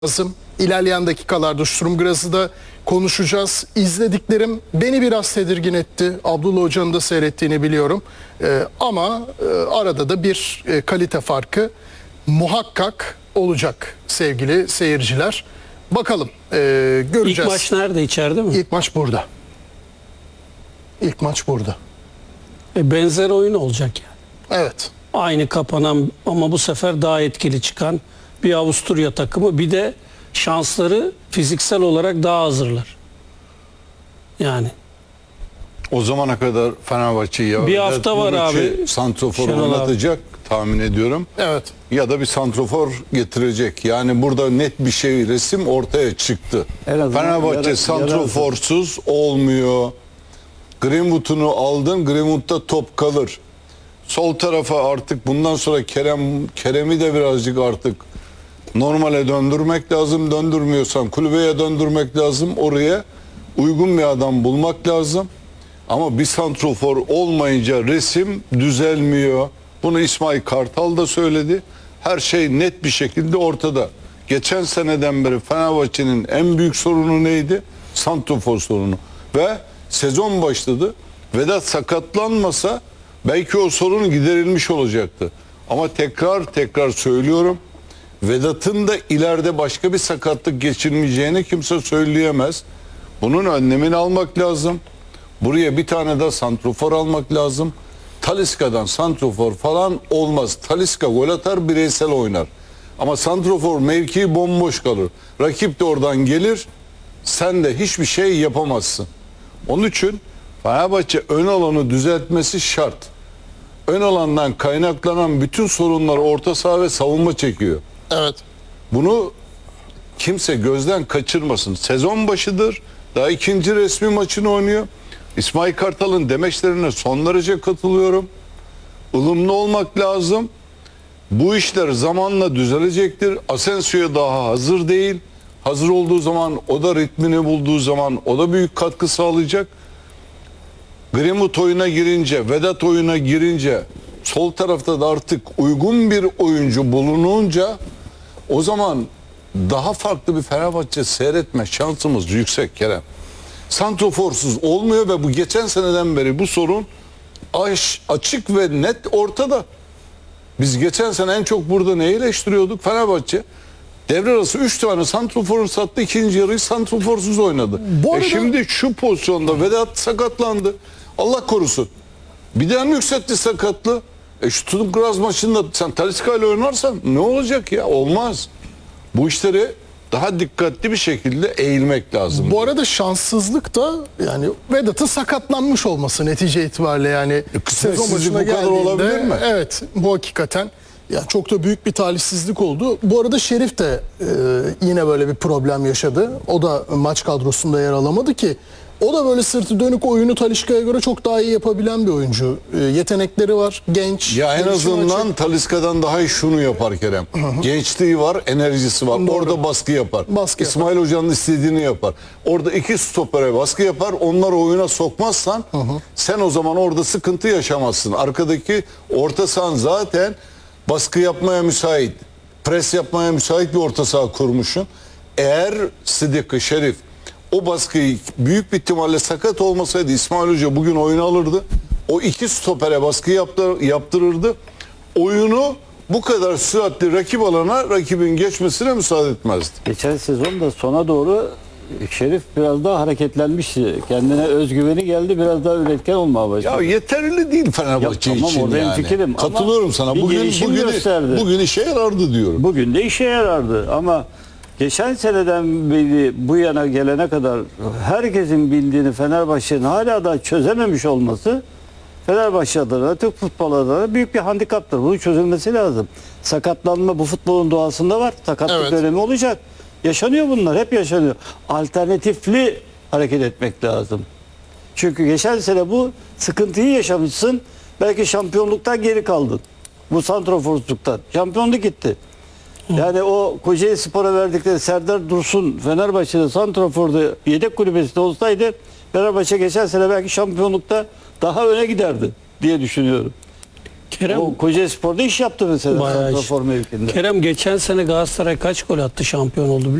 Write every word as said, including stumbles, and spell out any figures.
lazım. İlerleyen dakikalarda Sturm da konuşacağız. İzlediklerim beni biraz tedirgin etti. Abdullah Hoca'nın da seyrettiğini biliyorum. Ee, ama e, arada da bir e, kalite farkı muhakkak olacak sevgili seyirciler. Bakalım e, göreceğiz. İlk maç nerede, içeride mi? İlk maç burada. İlk maç burada. E, benzer oyun olacak yani. Evet. Aynı kapanan ama bu sefer daha etkili çıkan bir Avusturya takımı, bir de şansları fiziksel olarak daha hazırlar. Yani. O zamana kadar Fenerbahçe ya Bir hafta var abi. santrofor Şenol oynatacak tahmin ediyorum. Evet. Ya da bir santrofor getirecek. Yani burada net bir şey, resim ortaya çıktı. En azından Fenerbahçe yara- santroforsuz olmuyor. Greenwood'unu aldın, Greenwood'da top kalır. Sol tarafa artık bundan sonra Kerem Kerem'i de birazcık artık normale döndürmek lazım. Döndürmüyorsan kulübeye döndürmek lazım. Oraya uygun bir adam bulmak lazım. Ama bir santrofor olmayınca resim düzelmiyor. Bunu İsmail Kartal da söyledi. Her şey net bir şekilde ortada. Geçen seneden beri Fenerbahçe'nin en büyük sorunu neydi? Santrofor sorunu. Ve sezon başladı. Vedat sakatlanmasa belki o sorun giderilmiş olacaktı. Ama tekrar tekrar söylüyorum. Vedat'ın da ileride başka bir sakatlık geçirmeyeceğini kimse söyleyemez. Bunun önlemini almak lazım. Buraya bir tane daha santrofor almak lazım. Talisca'dan santrofor falan olmaz. Talisca gol atar, bireysel oynar. Ama santrofor mevkii bomboş kalır. Rakip de oradan gelir. Sen de hiçbir şey yapamazsın. Onun için Fenerbahçe ön alanı düzeltmesi şart. Ön alandan kaynaklanan bütün sorunlar orta saha ve savunma çekiyor. Evet. Bunu kimse gözden kaçırmasın. Sezon başıdır. Daha ikinci resmi maçını oynuyor. İsmail Kartal'ın demeçlerine son derece katılıyorum. Ilımlı olmak lazım. Bu işler zamanla düzelecektir. Asensio daha hazır değil. Hazır olduğu zaman, o da ritmini bulduğu zaman o da büyük katkı sağlayacak. Greenwood oyuna girince, Vedat oyuna girince, sol tarafta da artık uygun bir oyuncu bulununca o zaman daha farklı bir Fenerbahçe seyretme şansımız yüksek Kerem. Santroforsuz olmuyor ve bu geçen seneden beri bu sorun aş, açık ve net ortada. Biz geçen sene en çok burada neyi eleştiriyorduk? Fenerbahçe devre arası üç tane santroforu sattı, ikinci yarıyı santroforsuz oynadı. Bu arada... E şimdi şu pozisyonda Vedat sakatlandı. Allah korusun. Bir daha mı yükseltti sakatlığı? E şu Sturm maçında sen Talisca ile oynarsan ne olacak ya? Olmaz. Bu işleri daha dikkatli bir şekilde eğilmek lazım. Bu arada şanssızlık da yani Vedat'ın sakatlanmış olması netice itibariyle, yani E, sezon başına bu kadar geldiğinde olabilir mi? Evet, bu hakikaten yani çok da büyük bir talihsizlik oldu. Bu arada Şerif de e, yine böyle bir problem yaşadı. O da maç kadrosunda yer alamadı ki. O da böyle sırtı dönük oyunu Talisca'ya göre çok daha iyi yapabilen bir oyuncu. E, yetenekleri var, genç. Ya en gelişim azından açık. Talisca'dan daha iyi şunu yapar Kerem. Gençliği var, enerjisi var. Doğru. Orada baskı yapar. Baskı İsmail Hoca'nın istediğini yapar. Orada iki stopere baskı yapar. Onları oyuna sokmazsan sen o zaman orada sıkıntı yaşamazsın. Arkadaki orta sahan zaten baskı yapmaya müsait. Pres yapmaya müsait bir orta saha kurmuşsun. Eğer Sıdıkı, Şerif o baskıyı büyük bir ihtimalle sakat olmasaydı İsmail Hoca bugün oyunu alırdı. O iki stopere baskı yaptır, yaptırırdı. Oyunu bu kadar süratli rakip alana rakibin geçmesine müsaade etmezdi. Geçen sezon da sona doğru Şerif biraz daha hareketlenmişti. Kendine özgüveni geldi. Biraz daha üretken olmaya başladı. Ya yeterli değil Fenerbahçe Ya tamam, için orada yani. hemfikirim ama Katılıyorum sana. bir Bugün gelişim bugün, gösterdi. bugün işe yarardı diyorum. Bugün de işe yarardı ama geçen seneden beri bu yana gelene kadar herkesin bildiğini Fenerbahçe'nin hala da çözememiş olması Fenerbahçe adına, Türk futbolu adına büyük bir handikaptır. Bunun çözülmesi lazım. Sakatlanma bu futbolun doğasında var. Sakatlık Evet. dönemi olacak. Yaşanıyor bunlar. Hep yaşanıyor. Alternatifli hareket etmek lazım. Çünkü geçen sene bu sıkıntıyı yaşamışsın. Belki şampiyonluktan geri kaldın. Bu santroforsuzluktan. Şampiyonluk gitti. Yani o Kocaeli Spor'a verdikleri Serdar Dursun Fenerbahçe'de santroforda yedek kulübesinde olsaydı Fenerbahçe geçen sene belki şampiyonlukta daha öne giderdi diye düşünüyorum. Kerem O Kocaelispor'da iş yaptı mesela bayağı iş. santrafor mevkinde. Kerem geçen sene Galatasaray kaç gol attı şampiyon oldu biliyor